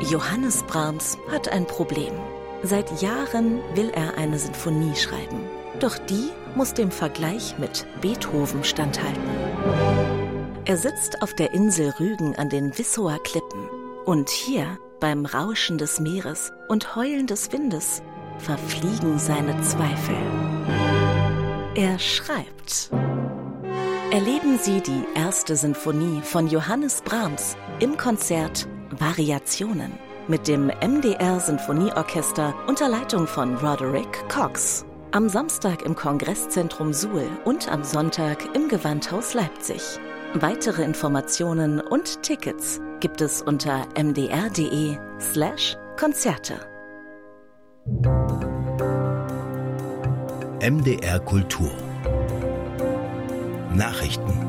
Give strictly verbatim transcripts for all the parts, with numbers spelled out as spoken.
Johannes Brahms hat ein Problem. Seit Jahren will er eine Sinfonie schreiben. Doch die muss dem Vergleich mit Beethoven standhalten. Er sitzt auf der Insel Rügen an den Wissower Klippen. Und hier, beim Rauschen des Meeres und Heulen des Windes, verfliegen seine Zweifel. Er schreibt. Erleben Sie die erste Sinfonie von Johannes Brahms im Konzert Variationen mit dem M D R Sinfonieorchester unter Leitung von Roderick Cox. Am Samstag im Kongresszentrum Suhl und am Sonntag im Gewandhaus Leipzig. Weitere Informationen und Tickets gibt es unter mdr.de slash Konzerte. M D R Kultur Nachrichten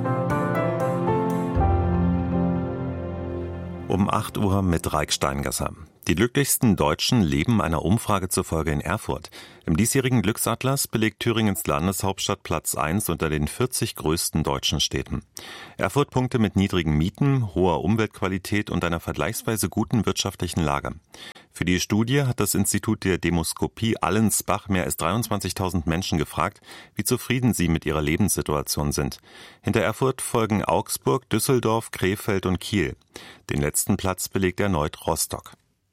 Um acht Uhr mit Reik Steingasser. Die glücklichsten Deutschen leben einer Umfrage zufolge in Erfurt. Im diesjährigen Glücksatlas belegt Thüringens Landeshauptstadt Platz eins unter den vierzig größten deutschen Städten. Erfurt punkte mit niedrigen Mieten, hoher Umweltqualität und einer vergleichsweise guten wirtschaftlichen Lage. Für die Studie hat das Institut der Demoskopie Allensbach mehr als dreiundzwanzigtausend Menschen gefragt, wie zufrieden sie mit ihrer Lebenssituation sind. Hinter Erfurt folgen Augsburg, Düsseldorf, Krefeld und Kiel. Den letzten Platz belegt erneut Rostock.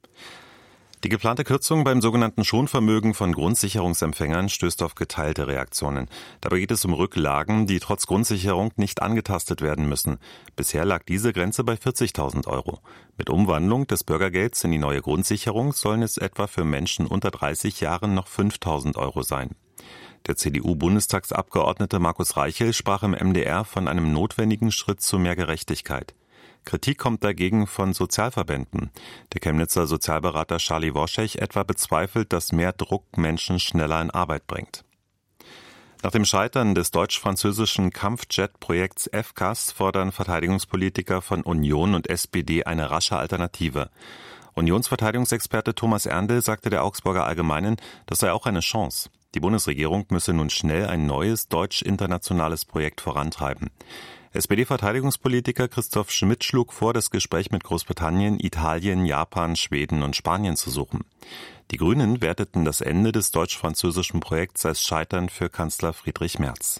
Die geplante Kürzung beim sogenannten Schonvermögen von Grundsicherungsempfängern stößt auf geteilte Reaktionen. Dabei geht es um Rücklagen, die trotz Grundsicherung nicht angetastet werden müssen. Bisher lag diese Grenze bei vierzigtausend Euro. Mit Umwandlung des Bürgergelds in die neue Grundsicherung sollen es etwa für Menschen unter dreißig Jahren noch fünftausend Euro sein. Der C D U-Bundestagsabgeordnete Markus Reichel sprach im M D R von einem notwendigen Schritt zu mehr Gerechtigkeit. Kritik kommt dagegen von Sozialverbänden. Der Chemnitzer Sozialberater Charlie Worschech etwa bezweifelt, dass mehr Druck Menschen schneller in Arbeit bringt. Nach dem Scheitern des deutsch-französischen Kampfjet-Projekts F C A S fordern Verteidigungspolitiker von Union und S P D eine rasche Alternative. Unionsverteidigungsexperte Thomas Erndl sagte der Augsburger Allgemeinen, das sei auch eine Chance. Die Bundesregierung müsse nun schnell ein neues deutsch-internationales Projekt vorantreiben. S P D-Verteidigungspolitiker Christoph Schmidt schlug vor, das Gespräch mit Großbritannien, Italien, Japan, Schweden und Spanien zu suchen. Die Grünen werteten das Ende des deutsch-französischen Projekts als Scheitern für Kanzler Friedrich Merz.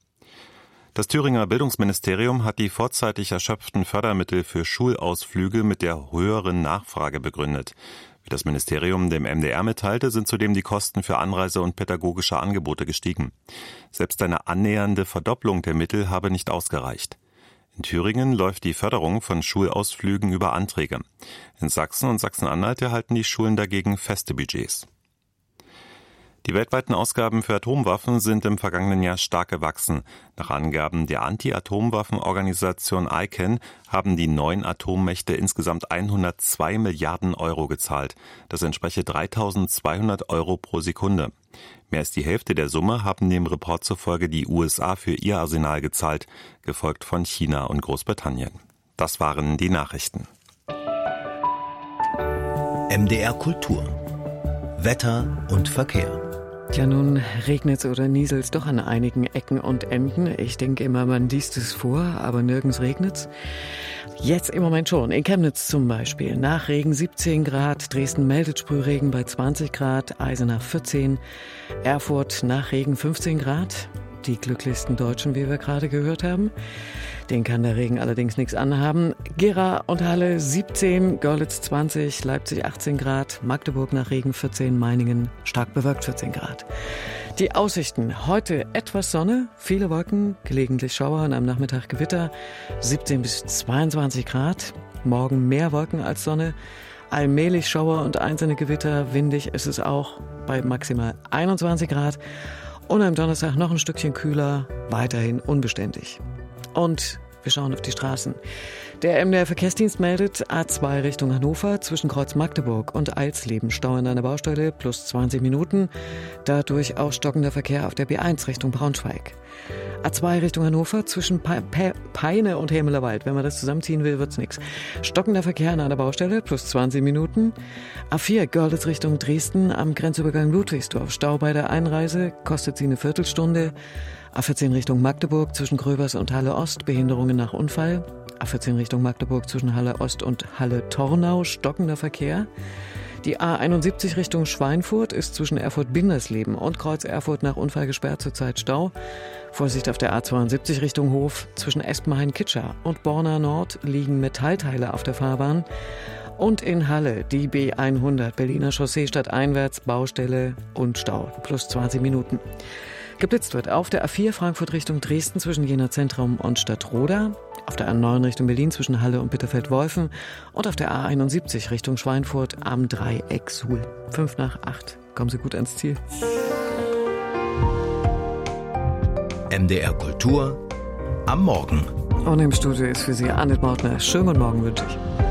Das Thüringer Bildungsministerium hat die vorzeitig erschöpften Fördermittel für Schulausflüge mit der höheren Nachfrage begründet. Wie das Ministerium dem M D R mitteilte, sind zudem die Kosten für Anreise und pädagogische Angebote gestiegen. Selbst eine annähernde Verdopplung der Mittel habe nicht ausgereicht. In Thüringen läuft die Förderung von Schulausflügen über Anträge. In Sachsen und Sachsen-Anhalt erhalten die Schulen dagegen feste Budgets. Die weltweiten Ausgaben für Atomwaffen sind im vergangenen Jahr stark gewachsen. Nach Angaben der Anti-Atomwaffenorganisation I C A N haben die neun Atommächte insgesamt hundertzwei Milliarden Euro gezahlt. Das entspreche dreitausendzweihundert Euro pro Sekunde. Mehr als die Hälfte der Summe haben dem Report zufolge die U S A für ihr Arsenal gezahlt, gefolgt von China und Großbritannien. Das waren die Nachrichten. M D R Kultur Wetter und Verkehr. Ja, nun regnet's oder nieselt's doch an einigen Ecken und Enden. Ich denke immer, man liest es vor, aber nirgends regnet's. Jetzt im Moment schon. In Chemnitz zum Beispiel. Nach Regen siebzehn Grad. Dresden meldet Sprühregen bei zwanzig Grad. Eisenach vierzehn. Erfurt nach Regen fünfzehn Grad. Die glücklichsten Deutschen, wie wir gerade gehört haben. Den kann der Regen allerdings nichts anhaben. Gera und Halle siebzehn, Görlitz zwanzig, Leipzig achtzehn Grad, Magdeburg nach Regen vierzehn, Meiningen stark bewölkt vierzehn Grad. Die Aussichten. Heute etwas Sonne, viele Wolken, gelegentlich Schauer und am Nachmittag Gewitter. siebzehn bis zweiundzwanzig Grad. Morgen mehr Wolken als Sonne. Allmählich Schauer und einzelne Gewitter. Windig ist es auch bei maximal einundzwanzig Grad. Und am Donnerstag noch ein Stückchen kühler, weiterhin unbeständig. Und wir schauen auf die Straßen. Der M D R-Verkehrsdienst meldet A zwei Richtung Hannover zwischen Kreuz Magdeburg und Eilsleben. Stau an einer Baustelle plus zwanzig Minuten. Dadurch auch stockender Verkehr auf der B eins Richtung Braunschweig. A zwei Richtung Hannover zwischen Pe- Pe- Peine und Hämelerwald. Wenn man das zusammenziehen will, wird's nichts. Stockender Verkehr an einer Baustelle plus zwanzig Minuten. A vier Görlitz Richtung Dresden am Grenzübergang Ludwigsdorf. Stau bei der Einreise, kostet sie eine Viertelstunde. A vierzehn Richtung Magdeburg zwischen Gröbers und Halle Ost. Behinderungen nach Unfall. A vierzehn Richtung Richtung Magdeburg zwischen Halle Ost und Halle Tornau stockender Verkehr. Die A einundsiebzig Richtung Schweinfurt ist zwischen Erfurt-Bindersleben und Kreuz Erfurt nach Unfall gesperrt, zurzeit Stau. Vorsicht auf der A zweiundsiebzig Richtung Hof. Zwischen Espenhain-Kitscher und Borna Nord liegen Metallteile auf der Fahrbahn. Und in Halle die B hundert, Berliner Chaussee stadteinwärts, Baustelle und Stau, plus zwanzig Minuten. Geblitzt wird auf der A vier Frankfurt Richtung Dresden zwischen Jena Zentrum und Stadtroda, auf der A neun Richtung Berlin zwischen Halle und Bitterfeld-Wolfen und auf der A einundsiebzig Richtung Schweinfurt am Dreieck Suhl. Fünf nach acht. Kommen Sie gut ans Ziel. M D R Kultur am Morgen. Und im Studio ist für Sie Annette Mautner. Schönen guten Morgen wünsche ich.